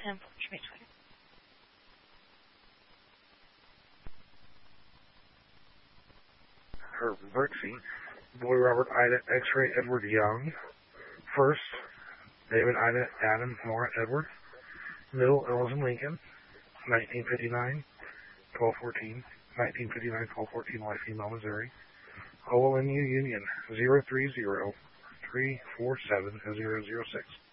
10 2020. Her birthing, Boy Robert Ida X-Ray Edward Young. First, David Ida Adam Nora Edward. Middle, Ellison Lincoln. 1959, 1214. 1959, 1214, Life Female, Missouri. OLMU Union, 030-347-006.